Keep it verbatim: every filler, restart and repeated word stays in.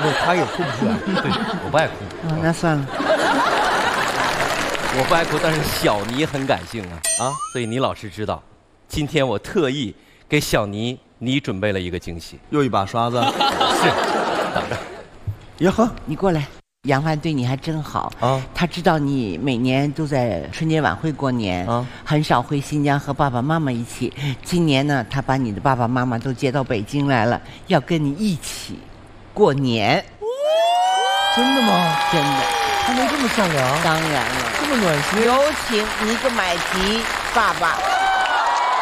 不是，他也哭不出来。 对，我不爱哭。 哦，那算了。 我不爱哭，但是小尼很感性啊啊！所以倪老师知道，今天我特意给小尼你准备了一个惊喜。 又一把刷子。 是，等着。 呀呵， 你过来。杨帆对你还真好啊！他知道你每年都在春节晚会过年啊，很少回新疆和爸爸妈妈一起。今年呢，他把你的爸爸妈妈都接到北京来了，要跟你一起过年。 真的吗？ 真的。 他能这么善良？ 当然了， 这么暖心。 有请尼格买吉爸爸。